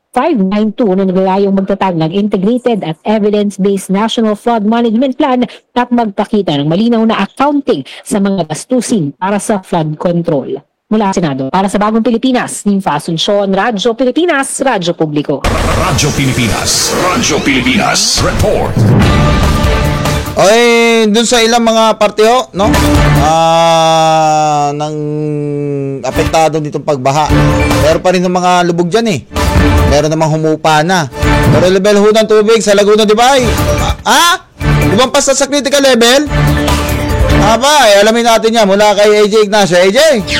Speaker 13: 592 na naglayong magtatag ng integrated at evidence-based National Flood Management Plan at magpakita ng malinaw na accounting sa mga gastusin para sa flood control. Mula sa Senado, para sa Bagong Pilipinas, Nimfa Asuncion, Radyo Pilipinas, Radyo Publiko.
Speaker 7: Radyo Pilipinas. Radyo Pilipinas. Report.
Speaker 1: dun sa ilang mga partiho, no? Nang apektado nitong pagbaha. Pero pa rin ng mga lubog dyan eh. Meron namang humupa na. Pero level ho ng tubig sa Laguna de Bay. Lumampas na sa critical level? Alamin natin yan mula kay AJ Ignacio. AJ!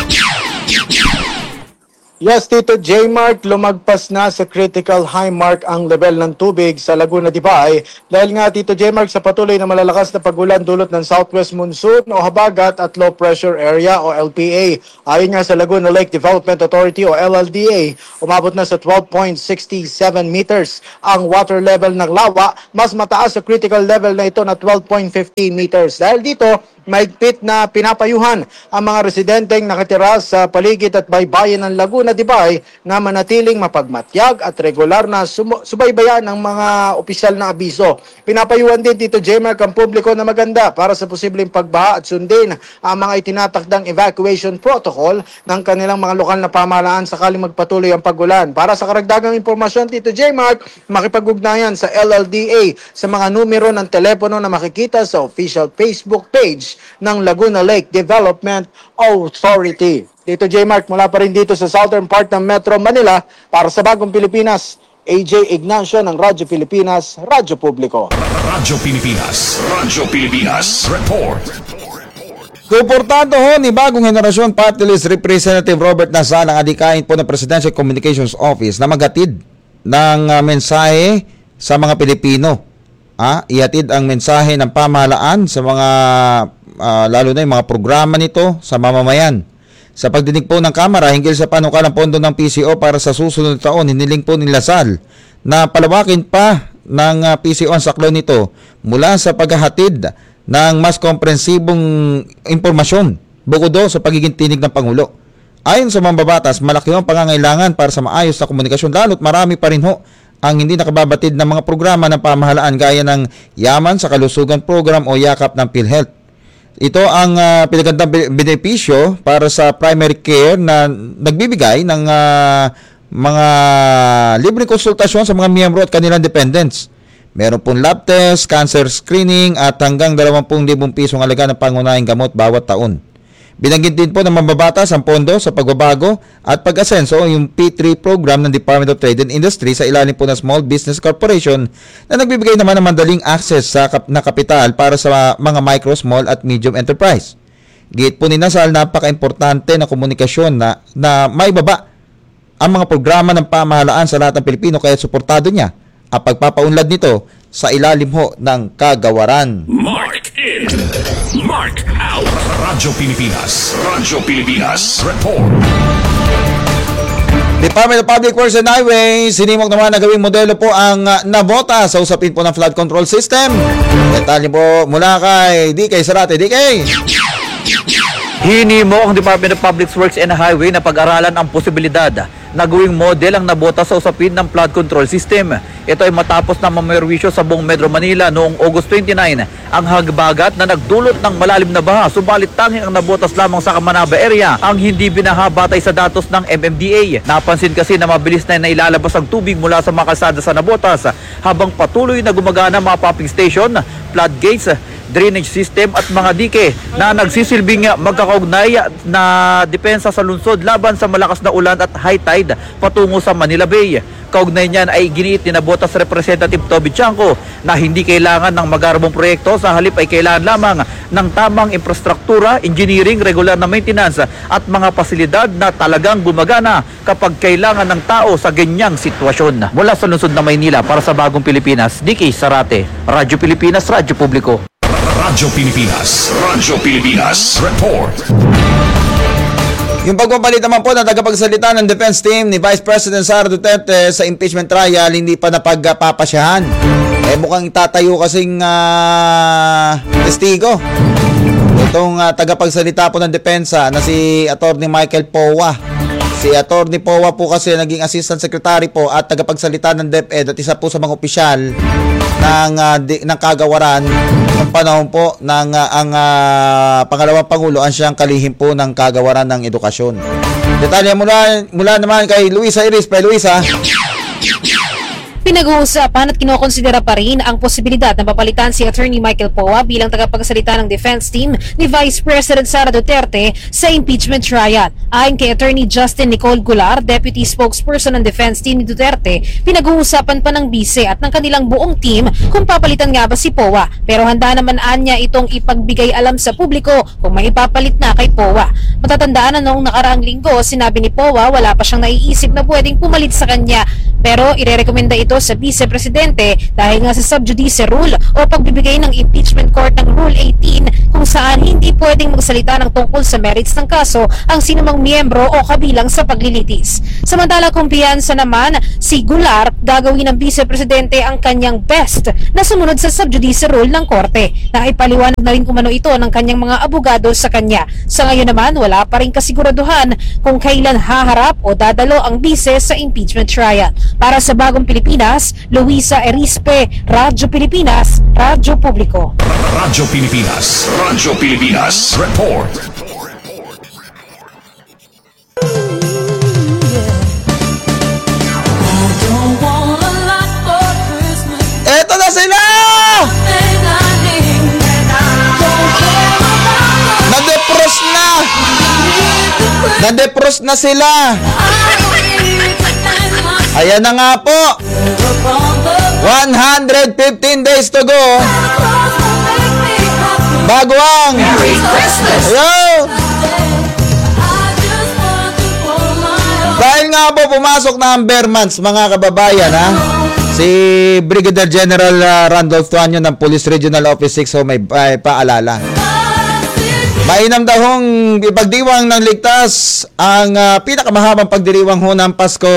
Speaker 14: Yes, Tito J. Mark, lumagpas na sa critical high mark ang level ng tubig sa Laguna de Bay dahil nga, Tito J. Mark, sa patuloy na malalakas na pagulan dulot ng southwest monsoon o habagat at low pressure area o LPA. Ayon nga sa Laguna Lake Development Authority o LLDA, umabot na sa 12.67 meters ang water level ng lawa, mas mataas sa critical level na ito na 12.15 meters. Dahil dito, maigpit na pinapayuhan ang mga residenteng nakatira sa paligid at baybayin ng Laguna de Bay na manatiling mapagmatyag at regular na subaybayan ng mga opisyal na abiso. Pinapayuhan din Tito J-Mark ang publiko na maganda para sa posibleng pagbaha at sundin ang mga itinatakdang evacuation protocol ng kanilang mga lokal na pamahalaan sakaling magpatuloy ang pagulan. Para sa karagdagang impormasyon, Tito J-Mark, makipag-ugnayan sa LLDA sa mga numero ng telepono na makikita sa official Facebook page ng Laguna Lake Development Authority. Dito J. Mark, mula pa rin dito sa southern part ng Metro Manila, para sa Bagong Pilipinas, AJ Ignacio ng Radyo Pilipinas, Radyo Publiko.
Speaker 3: Radyo Pilipinas, Radyo Pilipinas, report.
Speaker 1: Suportado ho ni Bagong Henerasyon Party List Representative Robert Nasal ang adikain po ng Presidential Communications Office na maghatid ng mensahe sa mga Pilipino. Ihatid ang mensahe ng pamahalaan sa mga lalo na yung mga programa nito sa mamamayan. Sa pagdinig po ng Kamara hinggil sa panukalang pondo ng PCO para sa susunod na taon, hiniling po ni Lasal na palawakin pa ng PCO ang saklaw nito mula sa paghahatid ng mas komprehensibong impormasyon bukod do sa pagiging tinig ng Pangulo. Ayon sa mambabatas, malaki ang pangangailangan para sa maayos na komunikasyon, lalo't marami pa rin ho ang hindi nakababatid ng mga programa ng pamahalaan gaya ng Yaman sa Kalusugan Program o Yakap ng PhilHealth. Ito ang pinagandang benepisyo para sa primary care na nagbibigay ng mga libreng konsultasyon sa mga miyembro at kanilang dependents. Meron pong lab test, cancer screening at hanggang 20,000 pisong halaga ng pangunahing gamot bawat taon. Binanggit din po ng mambabatas ang pondo sa pagbabago at pag-asenso yung P3 program ng Department of Trade and Industry sa ilalim po ng Small Business Corporation na nagbibigay naman ng mandaling access na kapital para sa mga micro, small at medium enterprise. Git po ni Nasal, napaka-importante na komunikasyon na may baba ang mga programa ng pamahalaan sa lahat ng Pilipino kaya suportado niya ang pagpapaunlad nito sa ilalim ho ng kagawaran.
Speaker 3: Mark in, Mark out. Radyo Pilipinas, Radyo Pilipinas, report.
Speaker 1: Department of Public Works and Highways, sinimok naman na gawing modelo po ang nabota sa usapin po ng flood control system. Detalye po mula kay DK Sarate. DK!
Speaker 15: Hinimok ang Department of Public Works and Highway na pag-aralan ang posibilidad na gawing model ang nabota sa usapin ng flood control system. Ito ay matapos na mamerwisyo sa buong Metro Manila noong August 29 ang hagbagat na nagdulot ng malalim na baha, subalit tanging ang nabotas lamang sa Kamanaba area ang hindi binaha batay sa datos ng MMDA. Napansin kasi na mabilis na nailalabas ang tubig mula sa mga kalsada sa nabotas habang patuloy na gumagana mga pumping station, floodgates, drainage system at mga dike na nagsisilbing magkakaugnay na depensa sa lungsod laban sa malakas na ulan at high tide patungo sa Manila Bay. Kaugnay niyan ay giniit ni Nabotas Representative Toby Chanco na hindi kailangan ng magarbong proyekto, sa halip ay kailangan lamang ng tamang infrastruktura, engineering, regular na maintenance at mga pasilidad na talagang gumagana kapag kailangan ng tao sa ganyang sitwasyon. Mula sa lungsod na Maynila para sa Bagong Pilipinas, DK Sarate, Radyo Pilipinas, Radyo Publiko.
Speaker 3: Radyo Pilipinas, Radyo Pilipinas, report.
Speaker 1: Yung pagpapalit naman po ng tagapagsalita ng defense team ni Vice President Sara Duterte sa impeachment trial hindi pa napagpapasyahan. Mukhang itatayo kasing testigo. Itong tagapagsalita po ng depensa na si Attorney Michael Powa. Si Attorney Powa po kasi naging Assistant Secretary po at tagapagsalita ng DepEd at isa po sa mga opisyal ng kagawaran ng panahon po ng ang pangalawang Pangulo ang siyang kalihim po ng kagawaran ng edukasyon. Detalye mula naman kay Luisa Iris. Luisa.
Speaker 16: Pinag-uusapan at kinokonsidera pa rin ang posibilidad na papalitan si Attorney Michael Poa bilang tagapagsalita ng defense team ni Vice President Sara Duterte sa impeachment trial. Ayon kay Attorney Justin Nicole Golar, Deputy Spokesperson ng defense team ni Duterte, pinag-uusapan pa ng bise at ng kanilang buong team kung papalitan nga ba si Poa. Pero handa naman anya itong ipagbigay alam sa publiko kung may ipapalit na kay Poa. Matatandaan na noong nakaraang linggo, sinabi ni Poa wala pa siyang naiisip na pwedeng pumalit sa kanya, pero irerekomenda ito sa Vice Presidente dahil nga sa sub judice rule o pagbibigay ng impeachment court ng Rule 18 kung saan hindi pwedeng magsalita ng tungkol sa merits ng kaso ang sinumang miyembro o kabilang sa paglilitis. Samantala, kumpiyansa naman si Golar, gagawin ng Vice Presidente ang kanyang best na sumunod sa sub judice rule ng korte. Naipaliwanag na rin umano ito ng kanyang mga abogado sa kanya. Sa ngayon naman, wala pa rin kasiguraduhan kung kailan haharap o dadalo ang bise sa impeachment trial. Para sa Bagong Pilipinas, Luisa Erispe, Radyo Pilipinas, Radyo Publiko.
Speaker 3: Radyo Pilipinas, Radyo Pilipinas, Report.
Speaker 1: Eto na sila! Nadepros na! Nadepros na sila! Ayan na nga po! 115 days to go! Bago ang Merry Christmas! Hello! Dahil nga po pumasok na ang bare months, mga kababayan, ha? Si Brigadier General Randolph Tuanyo ng Police Regional Office 6 may paalala. Mainam daw hong ipagdiwang ng ligtas ang pinakamahabang pagdiriwang ho ng Pasko.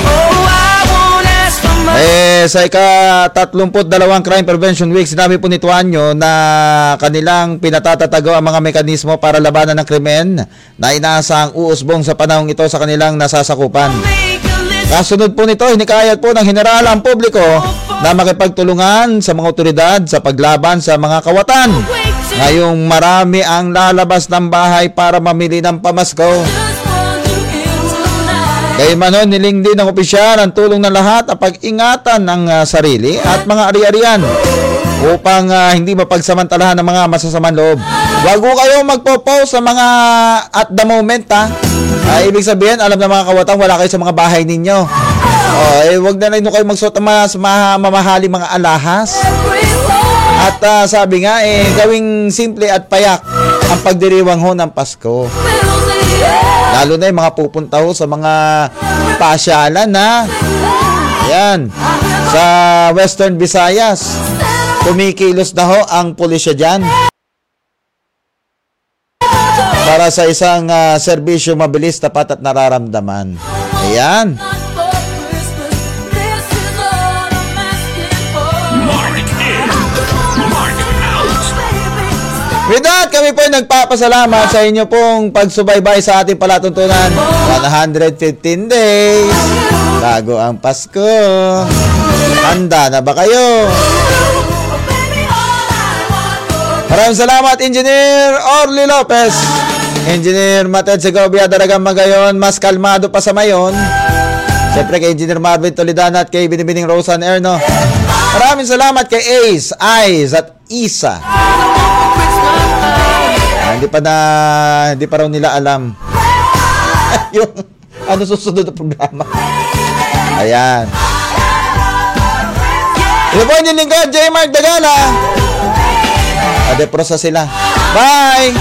Speaker 1: Sa ika-32 Crime Prevention Week, sinabi po ni Tuanyo na kanilang pinatatatagaw ang mga mekanismo para labanan ng krimen na inaasang uusbong sa panahong ito sa kanilang nasasakupan. Kasunod po nito, hinikayat po ng general ang publiko na makipagtulungan sa mga otoridad sa paglaban sa mga kawatan. Ngayong marami ang lalabas ng bahay para mamili ng pamasko. Gayunman niling din ng opisyal ang tulong ng lahat at pag-ingatan ng sarili at mga ari-arian upang hindi mapagsamantalahan ng mga masasamang loob. Huwag ko kayo magpo-post sa mga at the moment, ha. Ibig sabihin, alam na mga kawatan, wala kayo sa mga bahay ninyo. Huwag na rin kayo magsuot ng mamahaling mga alahas. At sabi nga, gawing simple at payak ang pagdiriwang ho ng Pasko. Lalo na yung mga pupunta ho sa mga pasyalan, na yan, sa Western Visayas. Kumikilos na ho ang pulisya dyan para sa isang serbisyo mabilis, tapat at nararamdaman. Ayan. With that, kami po ay nagpapasalamat sa inyo pong pagsubaybay sa ating palatuntunan. 115 days bago ang Pasko. Handa na ba kayo? Maraming salamat, Engineer Orly Lopez, Engineer Mated Segovia, Daragang Magayon, mas kalmado pa sa mayon. Siyempre kay Engineer Marvin Toledana at kay Binibining Rosan Erno. Maraming salamat kay Ace, Eyes at Isa. Hindi pa raw nila alam yung ano susunod na programa. Ayan. Ito po yung lingkod, J. Mark Dagala. Adeprosa sila. Bye!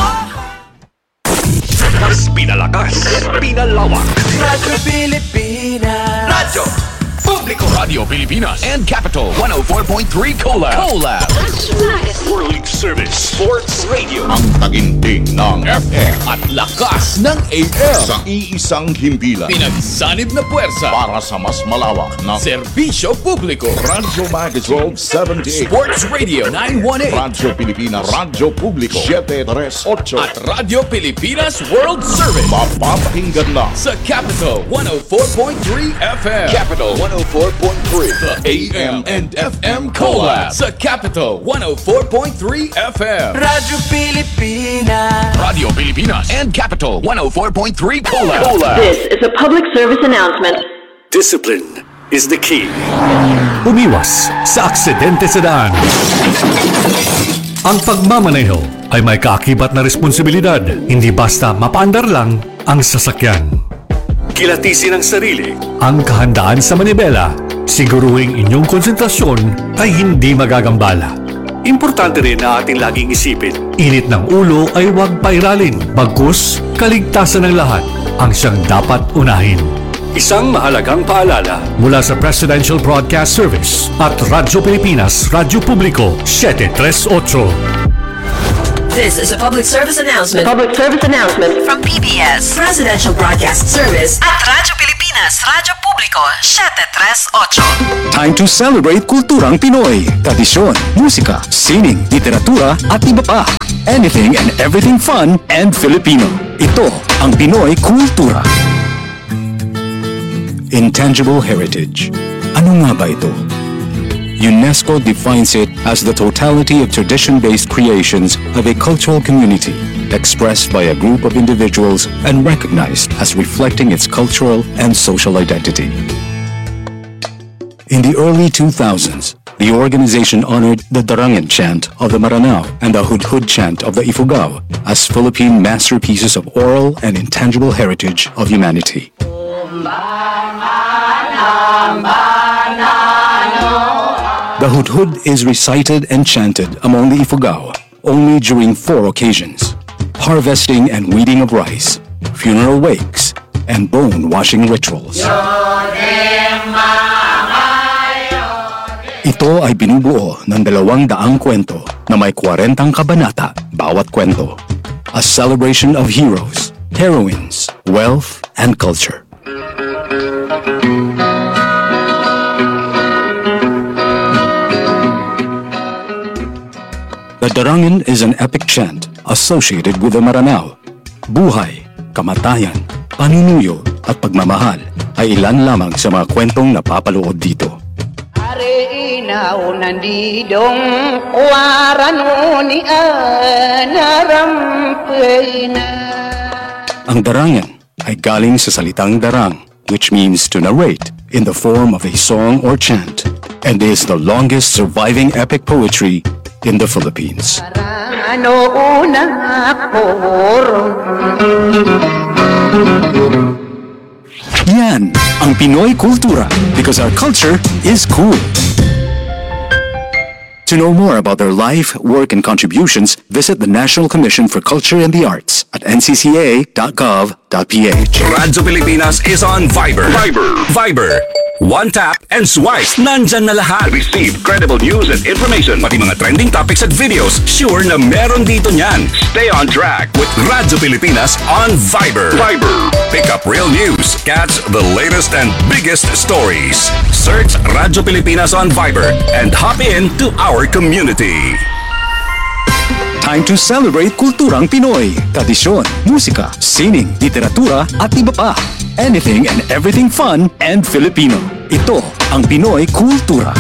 Speaker 3: Mas pinalakas, pinalawak.
Speaker 17: Radyo Pilipinas.
Speaker 3: Radyo Publiko, Radio Pilipinas and Capital 104.3 Collab. World Service Sports Radio.
Speaker 18: Ang taginting ng
Speaker 3: FM at lakas ng AM.
Speaker 18: Sa iisang himpilan.
Speaker 3: Pinagsanib na puwersa
Speaker 18: Para sa mas malawak na
Speaker 3: serbisyo publiko.
Speaker 18: Radyo Magazine 1278.
Speaker 3: Sports Radio 918.
Speaker 18: Radyo Pilipinas, Radyo Publiko 738.
Speaker 3: At Radio Pilipinas World Service.
Speaker 18: Mapapakinggan lang
Speaker 3: sa Capital 104.3 FM. Capital 104.3. The AM and FM Collab sa Capital 104.3 FM.
Speaker 17: Radyo Pilipinas.
Speaker 3: Radio Pilipinas and Capital 104.3 Collab.
Speaker 19: This is a public service announcement.
Speaker 3: Discipline
Speaker 7: is the key. Umiwas sa aksidente sa daan. Ang pagmamaneho ay may kaakibat na responsibilidad, hindi basta mapaandar lang ang sasakyan. Kilatisin ang sarili, ang kahandaan sa manibela, siguruhing inyong konsentrasyon ay hindi magagambala. Importante rin na ating laging isipin, init ng ulo ay huwag pairalin, bagkus kaligtasan ng lahat ang siyang dapat unahin. Isang mahalagang paalala mula sa Presidential Broadcast Service at Radyo Pilipinas, Radyo Publiko 738.
Speaker 19: This is a public service announcement. From PBS, Presidential Broadcast Service at Radyo Pilipinas, Radyo Publiko 738.
Speaker 20: Time to celebrate kulturang Pinoy. Tradisyon, musika, sining, literatura at iba pa. Anything and everything fun and Filipino. Ito ang Pinoy Kultura. Intangible heritage. Ano nga ba ito? UNESCO defines it as the totality of tradition-based creations of a cultural community, expressed by a group of individuals and recognized as reflecting its cultural and social identity. In the early 2000s, the organization honored the Darangan chant of the Maranao and the Hudhud chant of the Ifugao as Philippine masterpieces of oral and intangible heritage of humanity. The Hudhud is recited and chanted among the Ifugao only during 4 occasions: harvesting and weeding of rice, funeral wakes, and bone-washing rituals. Ito ay binubuo ng 200 kwento na may 40 kabanata bawat kwento. A celebration of heroes, heroines, wealth, and culture. The Darangan is an epic chant associated with the Maranao. Buhay, kamatayan, panunuyo at pagmamahal ay ilan lamang sa mga kwentong napapaloob dito. Ang Darangan ay galing sa salitang darang, which means to narrate in the form of a song or chant, and is the longest surviving epic poetry in the Philippines. Yan ang Pinoy Kultura, because our culture is cool. To know more about their life, work, and contributions, visit the National Commission for Culture and the Arts at ncca.gov.ph.
Speaker 7: Radyo Pilipinas is on Viber. Viber. One tap and swipe. Nandyan na lahat. Receive credible news and information. Pati mga trending topics at videos. Sure na meron dito niyan. Stay on track with Radyo Pilipinas on Viber. Pick up real news. Catch the latest and biggest stories. Search Radyo Pilipinas on Viber and hop in to our community.
Speaker 20: Time to celebrate kulturang Pinoy. Tradisyon, musika, sining, literatura at iba pa. Anything and everything fun and Filipino. Ito ang Pinoy Kultura.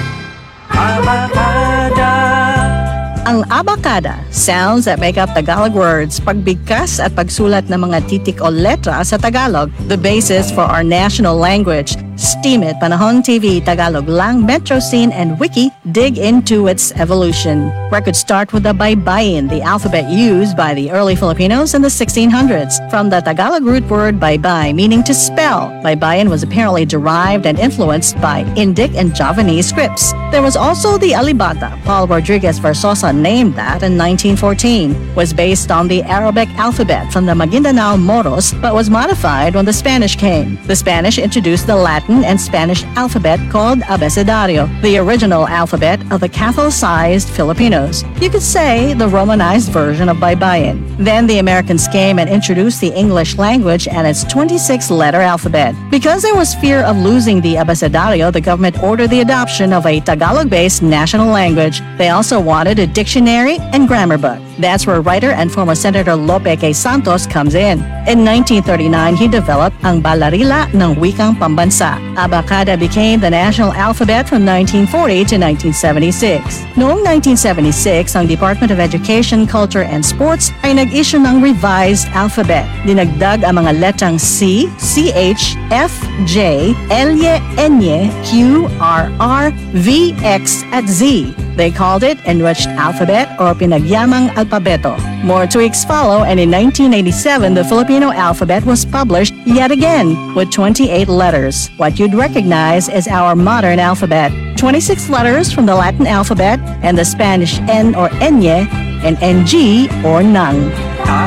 Speaker 21: Ang abacada, sounds that make up Tagalog words, pagbigkas at pagsulat ng mga titik o letra sa Tagalog, the basis for our national language. Steam It, Panahon TV, Tagalog Lang, Metro Scene, and Wiki dig into its evolution. Records start with the baybayin, the alphabet used by the early Filipinos in the 1600s. From the Tagalog root word baybay, meaning to spell, baybayin was apparently derived and influenced by Indic and Javanese scripts. There was also the alibata. Paul Rodriguez Versosa named that in 1914, was based on the Arabic alphabet from the Maguindanao Moros, but was modified when the Spanish came. The Spanish introduced the Latin and Spanish alphabet called abecedario, the original alphabet of the Catholicized Filipinos. You could say the Romanized version of baybayin. Then the Americans came and introduced the English language and its 26-letter alphabet. Because there was fear of losing the abecedario, the government ordered the adoption of a Tagalog-based national language. They also wanted a dictionary and grammar book. That's where writer and former Senator Lope K. Santos comes in. In 1939, he developed ang Balarila ng Wikang Pambansa. Abacada became the national alphabet from 1940 to 1976. Noong 1976, ang Department of Education, Culture and Sports ay nag-issue ng revised alphabet. Dinagdag ang mga letrang C, CH, F, J, L, N, Q, R, R, V, X at Z. They called it Enriched Alphabet or Pinagyamang Alpabeto. More tweaks follow, and in 1987, the Filipino alphabet was published yet again with 28 letters. What you'd recognize is our modern alphabet. 26 letters from the Latin alphabet and the Spanish N or Enye and NG or Nang.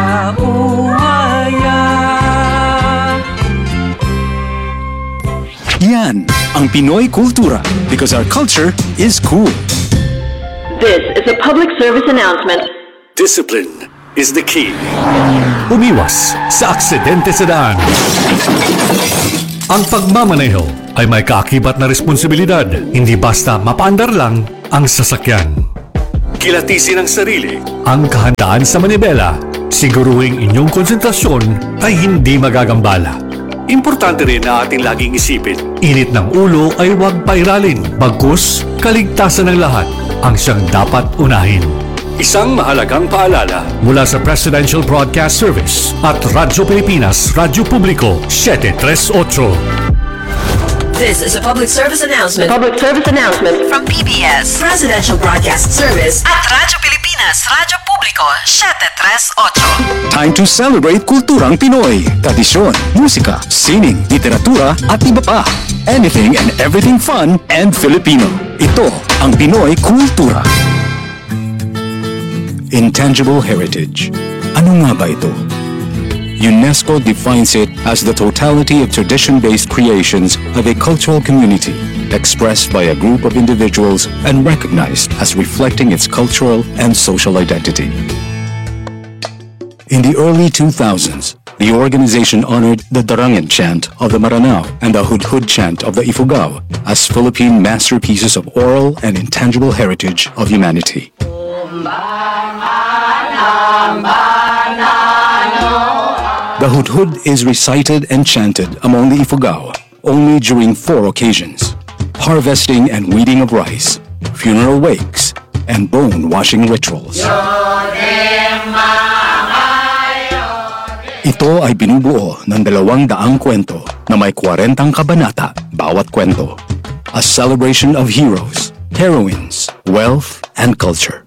Speaker 7: Yan ang Pinoy kultura because our culture is cool.
Speaker 19: This is a public service announcement.
Speaker 7: Discipline is the key. Umiwas sa aksidente sa daan. Ang pagmamaneho ay may kaakibat na responsibilidad, hindi basta mapaandar lang ang sasakyan. Kilatisin ang sarili, ang kahandaan sa manibela, siguruhing inyong konsentrasyon ay hindi magagambala. Importante rin na ating laging isipin, init ng ulo ay huwag pairalin, bagkus kaligtasan ng lahat ang siyang dapat unahin. Isang mahalagang paalala mula sa Presidential Broadcast Service at Radyo Pilipinas, Radyo Publiko 738.
Speaker 19: This is a public service announcement. Public service announcement from PBS Presidential Broadcast Service at Radyo Pilipinas, Radyo Publiko 738.
Speaker 7: Time to celebrate kulturang Pinoy, tradisyon, musika, sining, literatura at iba pa. Anything and everything fun and Filipino. Ito ang Pinoy Kultura. Intangible heritage. Ano nga ba ito? UNESCO defines it as the totality of tradition-based creations of a cultural community, expressed by a group of individuals and recognized as reflecting its cultural and social identity. In the early 2000s, the organization honored the Darangan chant of the Maranao and the Hudhud chant of the Ifugao as Philippine masterpieces of oral and intangible heritage of humanity. The Hudhud is recited and chanted among the Ifugao only during 4 occasions: harvesting and weeding of rice, funeral wakes, and bone-washing rituals. Ito ay binubuo ng 200 kwento na may 40 kabanata bawat kwento. A celebration of heroes, heroines, wealth, and culture.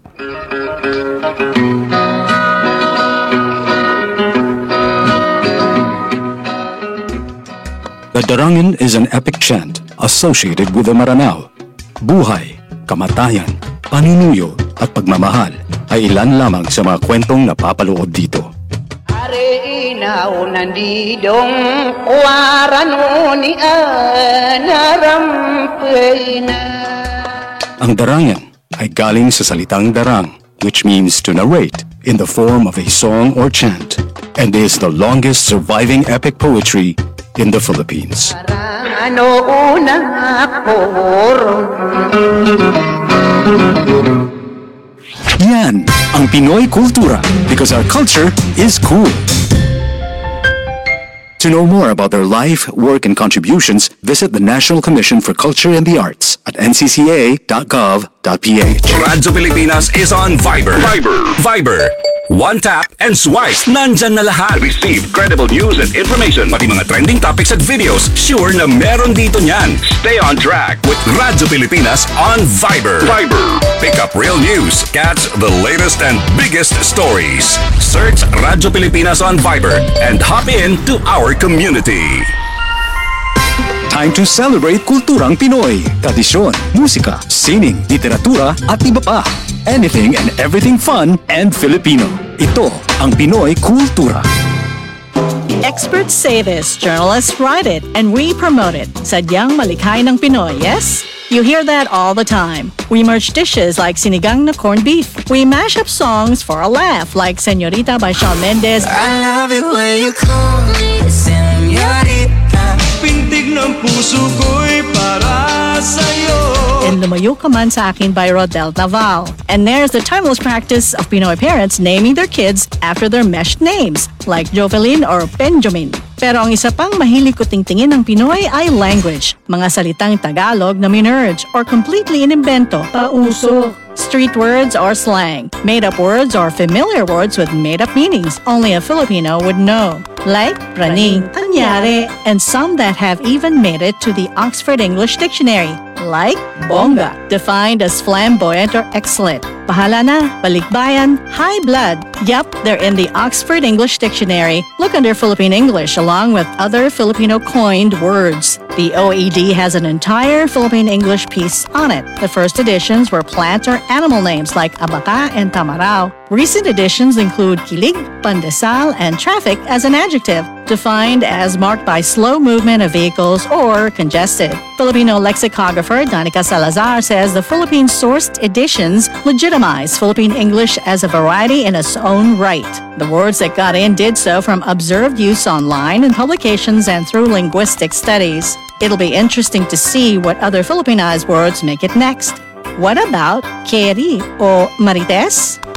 Speaker 7: The Darangan is an epic chant associated with the Maranao. Buhay, kamatayan, paninuyo at pagmamahal ay ilan lamang sa mga kwentong napapaloob dito. Ang Darangan ay galing sa salitang darang, which means to narrate in the form of a song or chant, and is the longest surviving epic poetry in the Philippines. Yan ang Pinoy Kultura because our culture is cool. To know more about their life, work, and contributions, visit the National Commission for Culture and the Arts at ncca.gov.ph. Radyo Pilipinas is on Viber. Viber. One tap and swipe. Nandyan na lahat. Receive credible news and information. Pati mga trending topics at videos. Sure na meron dito niyan. Stay on track with Radyo Pilipinas on Viber. Pick up real news. Catch the latest and biggest stories. Search Radyo Pilipinas on Viber and hop in to our community. Time to celebrate kulturang Pinoy, tradisyon, musika, sining, literatura at iba pa. Anything and everything fun and Filipino. Ito ang Pinoy Kultura.
Speaker 21: Experts say this, journalists write it, and we promote it. Sadyang malikhay ng Pinoy, yes? You hear that all the time. We merge dishes like sinigang na corned beef. We mash up songs for a laugh like Señorita by Shawn Mendes.
Speaker 17: I love it when you call me Señorita. Pintig ng puso ko'y para sa'yo.
Speaker 21: And Lumayo Ka Man Sa Akin by Rodel Naval. And there's the timeless practice of Pinoy parents naming their kids after their meshed names, like Jovelyn or Benjamin. Pero ang isa pang mahilig ko tingtingin ng Pinoy ay language, mga salitang Tagalog na minerge or completely inimbento, pauso, street words or slang, made-up words or familiar words with made-up meanings only a Filipino would know, like praning, anyari, and some that have even made it to the Oxford English Dictionary, like bongga, defined as flamboyant or excellent. Bahala na, balikbayan, high blood. Yep, they're in the Oxford English Dictionary. Look under Philippine English along with other Filipino coined words. The OED has an entire Philippine English piece on it. The first editions were plant or animal names like abaca and tamarao. Recent editions include kilig, pandesal, and traffic as an adjective, defined as marked by slow movement of vehicles or congested. Filipino lexicographer Danica Salazar says the Philippine-sourced editions legitimize Philippine English as a variety in its own right. The words that got in did so from observed use online in publications and through linguistic studies. It'll be interesting to see what other Filipinized words make it next. What about Keri o Marites?